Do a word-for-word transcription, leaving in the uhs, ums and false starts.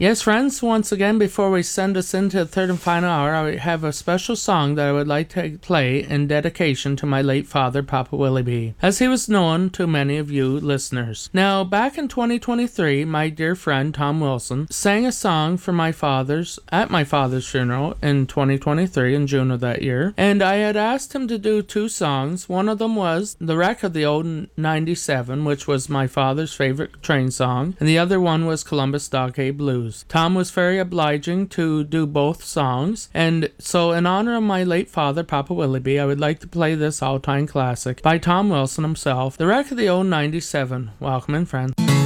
Yes, friends, once again, before we send us into the third and final hour, I have a special song that I would like to play in dedication to my late father, Papa Willie B, as he was known to many of you listeners. Now, back in twenty twenty-three, my dear friend Tom Wilson sang a song for my father's at my father's funeral in twenty twenty-three, in June of that year, and I had asked him to do two songs. One of them was The Wreck of the Old ninety-seven, which was my father's favorite train song, and the other one was Columbus Stockade Blues. Tom was very obliging to do both songs, and so in honor of my late father, Papa Willie B, I would like to play this all-time classic by Tom Wilson himself, The Wreck of the Old ninety-seven. Welcome in, friends.